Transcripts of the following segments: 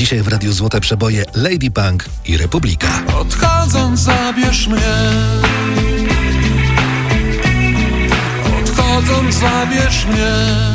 Dzisiaj w Radiu Złote Przeboje Lady Punk i Republika. Odchodząc zabierz mnie. Odchodząc zabierz mnie.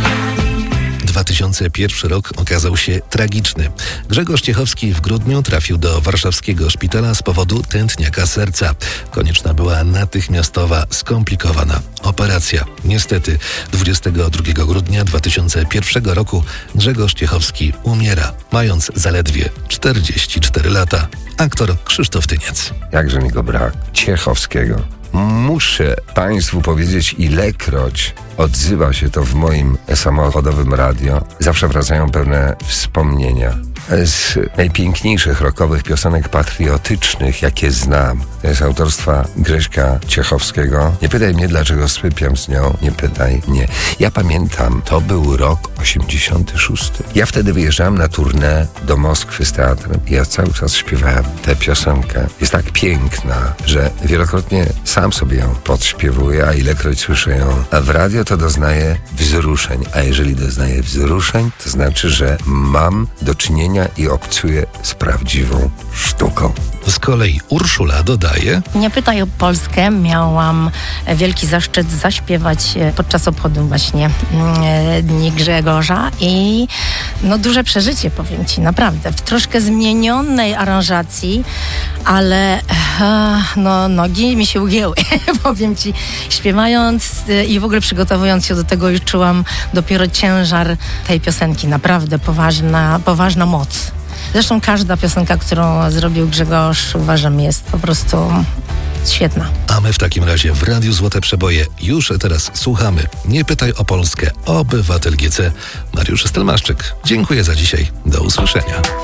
2001 rok okazał się tragiczny. Grzegorz Ciechowski w grudniu trafił do warszawskiego szpitala z powodu tętniaka serca. Konieczna była natychmiastowa, skomplikowana operacja. Niestety 22 grudnia 2001 roku Grzegorz Ciechowski umiera, mając zaledwie 44 lata. Aktor Krzysztof Tyniec. Jakże mi go brak. Ciechowskiego. Muszę Państwu powiedzieć, ilekroć odzywa się to w moim samochodowym radio, zawsze wracają pewne wspomnienia z najpiękniejszych rockowych piosenek patriotycznych, jakie znam. To jest autorstwa Grześka Ciechowskiego. Nie pytaj mnie, dlaczego sypiam z nią. Nie pytaj mnie. Ja pamiętam, to był rok 86. Ja wtedy wyjeżdżałem na tournée do Moskwy z teatrem i ja cały czas śpiewałem tę piosenkę. Jest tak piękna, że wielokrotnie sam sobie ją podśpiewuję, a ilekroć słyszę ją w radio, to doznaję wzruszeń. A jeżeli doznaję wzruszeń, to znaczy, że mam do czynienia i obcuję z prawdziwą sztuką. Z kolei Urszula dodaje: Nie pytaj o Polskę. Miałam wielki zaszczyt zaśpiewać podczas obchodu właśnie Dni Grzegorza i duże przeżycie, powiem Ci, naprawdę. W troszkę zmienionej aranżacji, ale nogi mi się ugięły, powiem Ci. Śpiewając i w ogóle przygotowując się do tego, już czułam dopiero ciężar tej piosenki. Naprawdę poważna moc. Zresztą każda piosenka, którą zrobił Grzegorz, uważam, jest po prostu świetna. A my w takim razie w Radiu Złote Przeboje już teraz słuchamy Nie pytaj o Polskę. Obywatel GC Mariusz Stelmaszczyk. Dziękuję za dzisiaj. Do usłyszenia.